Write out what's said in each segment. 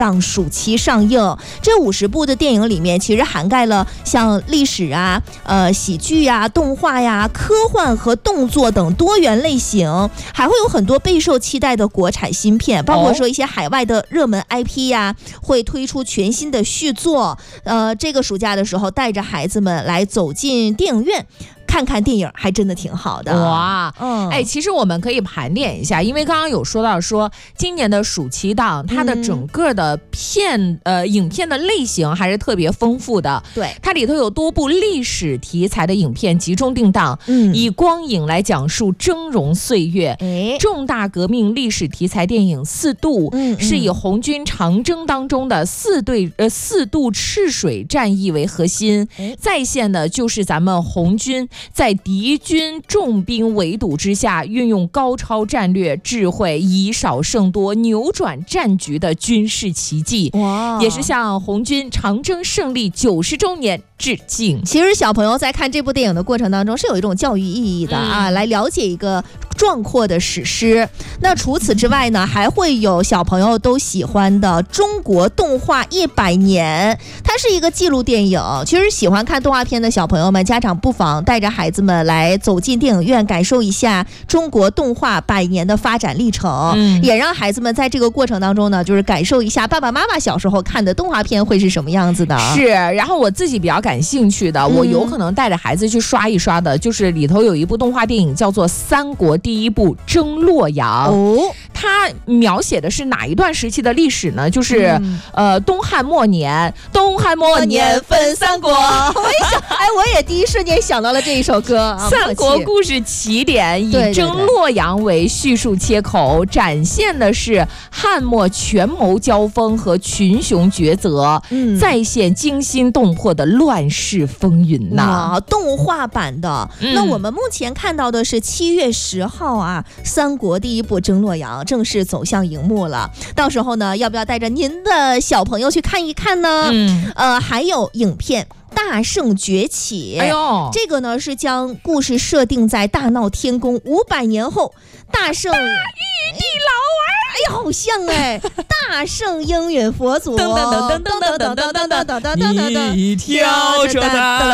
档暑期上映。这50部的电影里面，其实涵盖了像历史啊、喜剧啊、动画呀、科幻和动作等多元类型，还会有很多备受期待的国产新片，包括说一些海外的热门 IP 呀，会推出全新的续作。这个暑假的时候，带着孩子们来走进电影院。看看电影还真的挺好的哇，其实我们可以盘点一下，因为刚刚有说到说今年的暑期档，它的整个的影片的类型还是特别丰富的。 对， 它里头有多部历史题材的影片集中定档，以光影来讲述峥嵘岁月。重大革命历史题材电影《四渡》是以红军长征当中的四渡赤水战役为核心，再现的就是咱们红军在敌军重兵围堵之下，运用高超战略智慧，以少胜多，扭转战局的军事奇迹，也是向红军长征胜利90周年致敬。 其实小朋友在看这部电影的过程当中是有一种教育意义的来了解一个壮阔的史诗。那除此之外呢，还会有小朋友都喜欢的中国动画100年，它是一个纪录电影。其实喜欢看动画片的小朋友们，家长不妨带着孩子们来走进电影院，感受一下中国动画100年的发展历程，也让孩子们在这个过程当中呢，就是感受一下爸爸妈妈小时候看的动画片会是什么样子的。 是，然后我自己比较感兴趣的，我有可能带着孩子去刷一刷的，就是里头有一部动画电影叫做《三国第一部征洛阳》。它描写的是哪一段时期的历史呢？就是东汉末年分三国。 我也第一瞬间想到了这一首歌。 三国故事起点以征洛阳为叙述切口，展现的是汉末权谋交锋和群雄抉择，再现惊心动魄的乱世风云呐。 动画版的，那我们目前看到的是7月10号啊，三国第一部征洛阳正式走向荧幕了。到时候呢，要不要带着您的小朋友去看一看呢？还有影片大圣崛起，这个呢是将故事设定在大闹天宫500年后，大圣大玉帝老儿，好像大圣应允佛祖，噔噔噔噔噔噔噔噔噔噔噔噔， 你跳着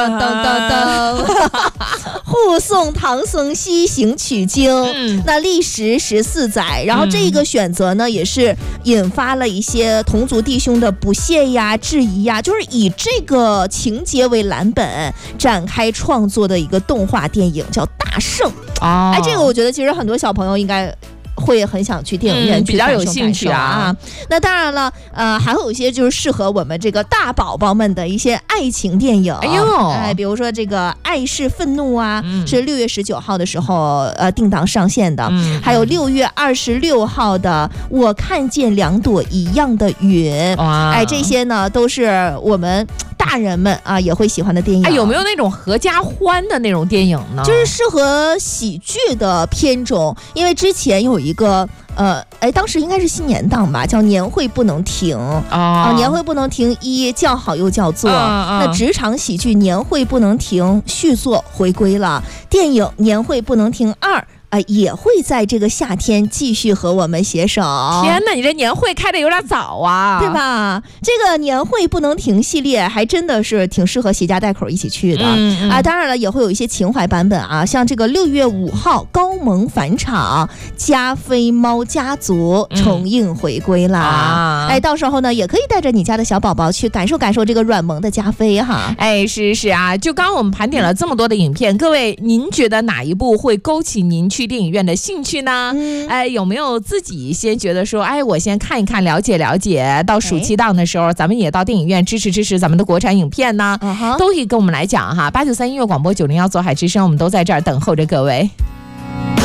护送唐僧西行取经，那历时14载，然后这个选择呢，也是引发了一些同族弟兄的不屑呀、质疑呀，就是以这个情节为蓝本展开创作的一个动画电影，叫《大圣》。这个我觉得其实很多小朋友应该会很想去电影院去比较有兴趣啊。 那当然了，还会有一些就是适合我们这个大宝宝们的一些爱情电影。比如说这个《爱是愤怒》啊，是6月19号的时候定档上线的。还有6月26号的《我看见2朵一样的云》。这些呢都是我们大人们也会喜欢的电影。 有没有那种合家欢的那种电影呢？ 就是适合喜剧的片种，因为之前有一个当时应该是新年档吧，叫年会不能停年会不能停1叫好又叫座。那职场喜剧年会不能停续作回归了，电影年会不能停2也会在这个夏天继续和我们携手。 天哪，你这年会开得有点早啊， 对吧？这个年会不能停系列还真的是挺适合携家带口一起去的当然了，也会有一些情怀版本像这个6月5号高萌返场，加菲猫家族重映回归啦。到时候呢，也可以带着你家的小宝宝去感受感受这个软萌的加菲哈。 是啊，就刚刚我们盘点了这么多的影片，各位您觉得哪一部会勾起您去电影院的兴趣呢？有没有自己先觉得说我先看一看了解了解，到暑期档的时候咱们也到电影院支持咱们的国产影片呢？都可以跟我们来讲哈。893音乐广播901做海之声，我们都在这儿等候着各位。